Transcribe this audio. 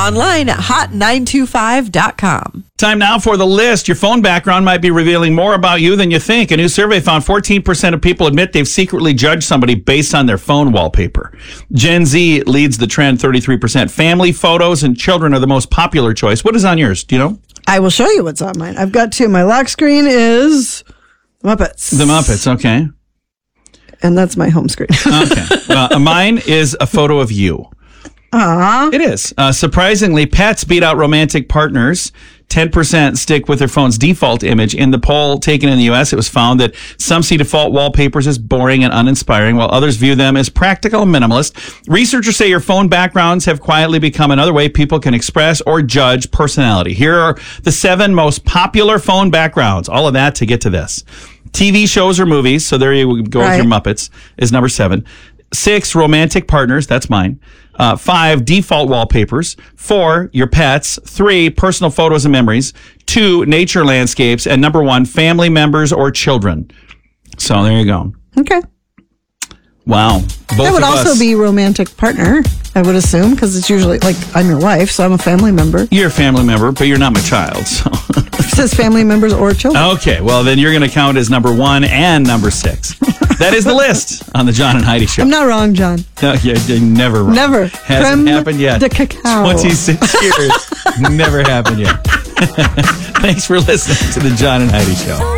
online at hot925.com. Time now for the list. Your phone background might be revealing more about you than you think. A new survey found 14% of people admit they've secretly judged somebody based on their phone wallpaper. Gen Z leads the trend, 33%. Family photos and children are the most popular choice. What is on yours? Do you know? I will show you what's on mine. I've got two. My lock screen is Muppets. The Muppets, okay. And that's my home screen. Okay. Mine is a photo of you. Aww. It is. Surprisingly, pets beat out romantic partners. 10% stick with their phone's default image. In the poll taken in the U.S., it was found that some see default wallpapers as boring and uninspiring, while others view them as practical and minimalist. Researchers say your phone backgrounds have quietly become another way people can express or judge personality. Here are the 7 most popular phone backgrounds. All of that to get to this. TV shows or movies, so there you go with your Muppets, is number 7. 6, romantic partners, that's mine. 5, default wallpapers. 4, your pets. 3, personal photos and memories. 2, nature landscapes. And number 1, family members or children. So there you go. Okay. Wow. That would also be romantic partner, I would assume, because it's usually, like, I'm your wife, so I'm a family member. You're a family member, but you're not my child, so. It says family members or children. Okay, well, then you're going to count as number 1 and number 6. That is the list on the John and Heidi Show. I'm not wrong, John. No, you're never wrong. Never. Hasn't happened yet. The cacao. 26 years. Never happened yet. Thanks for listening to the John and Heidi Show.